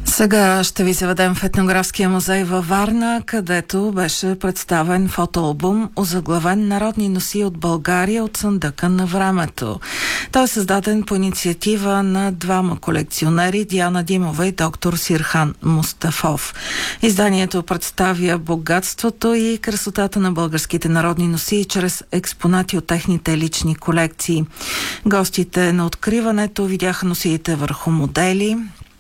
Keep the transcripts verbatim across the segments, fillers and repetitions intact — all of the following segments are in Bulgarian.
Сега ще ви заведем в етнографския музей във Варна, където беше представен фотоалбум, озаглавен "Народни носии от България от съндъка на времето". Той е създаден по инициатива на двама колекционери, Диана Димова и доктор Сирхан Мустафов. Изданието представя богатството и красотата на българските народни носии чрез експонати от техните лични колекции. Гостите на откриването видяха носиите върху модели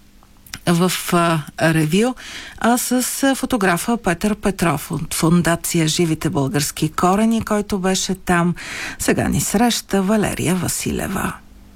в а, ревю, а с фотографа Петър Петров от фондация "Живите български корени", който беше там. Сега ни среща Валерия Василева.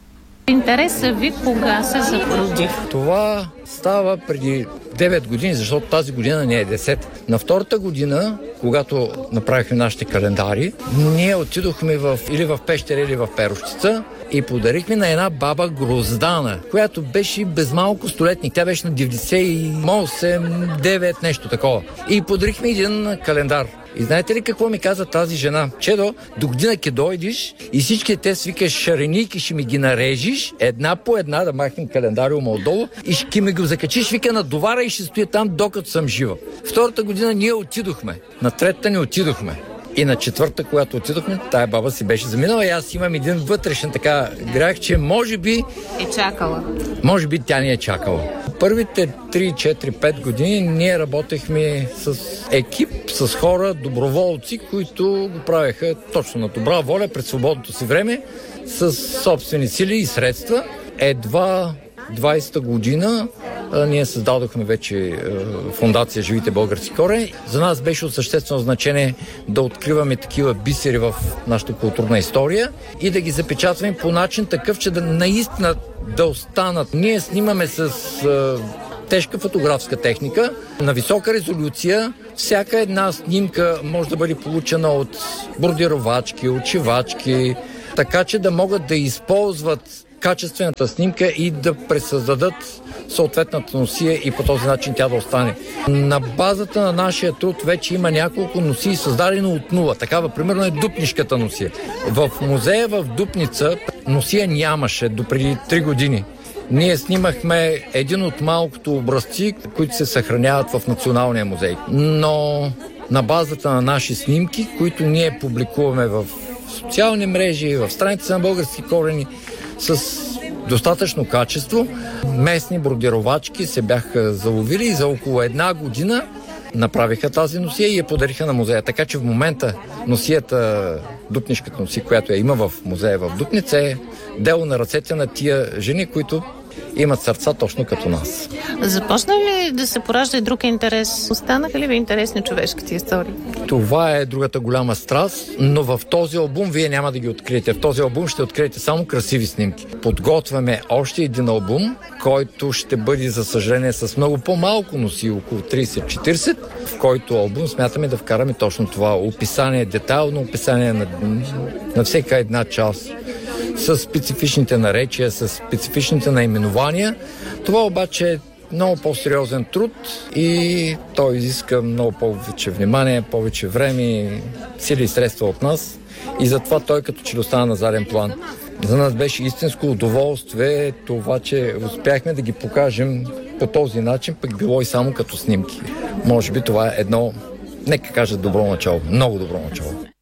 Интересът ви кога се зароди? Това става преди девет години, защото тази година не е десета. На втората година, когато направихме нашите календари, ние отидохме в, или в Пещера, или в Перущица и подарихме на една баба Гроздана, която беше без малко столетник. Тя беше на деветдесет и осем девет, нещо такова. И подарихме един календар. И знаете ли какво ми каза тази жена? Чедо, до година ке дойдеш и всички те свикаш шареники, ще ми ги нарежиш, една по една да махнем календариума отдолу и ще ми го закачиш, вика, на довара и ще стоя там, докато съм жива. Втората година ние отидохме. На третата не отидохме. И на четвърта, когато отидохме, тая баба си беше заминала и аз имам един вътрешен така грях, че може би... Е чакала. Може би тя ни е чакала. Първите три, четири, пет години ние работехме с екип, с хора, доброволци, които го правеха точно на добра воля пред свободното си време, с собствени сили и средства. Едва двайсета година а, ние създадохме вече а, фондация "Живите български корени". За нас беше от съществено значение да откриваме такива бисери в нашата културна история и да ги запечатваме по начин такъв, че да наистина да останат. Ние снимаме с а, тежка фотографска техника, на висока резолюция. Всяка една снимка може да бъде получена от бордировачки, от шивачки, така че да могат да използват качествената снимка и да пресъздадат съответната носия и по този начин тя да остане. На базата на нашия труд вече има няколко носии, създадено от нула. Такава, примерно, е Дупнишката носия. В музея в Дупница носия нямаше до преди три години. Ние снимахме един от малкото образци, които се съхраняват в Националния музей. Но на базата на наши снимки, които ние публикуваме в социални мрежи, в страницата на Български корени, с достатъчно качество, местни бродировачки се бяха заловили и за около една година направиха тази носия и я подариха на музея. Така че в момента носията, Дупнишката носия, която я има в музея в Дупница, е дело на ръцете на тия жени, които имат сърца точно като нас. Започна ли да се поражда и друг интерес? Останаха ли ви интересни човешките истории? Това е другата голяма страст, но в този албум вие няма да ги откриете. В този албум ще откриете само красиви снимки. Подготвяме още един албум, който ще бъде, за съжаление, с много по-малко носи, около трийсет-четирийсет, в който албум смятаме да вкараме точно това описание, детайлно описание на, на всяка една част, с специфичните наречия, с специфичните наименования. Това обаче е много по-сериозен труд и той изиска много повече внимание, повече време, сили и средства от нас и затова той като че ли остана на заден план. За нас беше истинско удоволствие това, че успяхме да ги покажем по този начин, пък било и само като снимки. Може би това е едно, нека кажа, добро начало, много добро начало.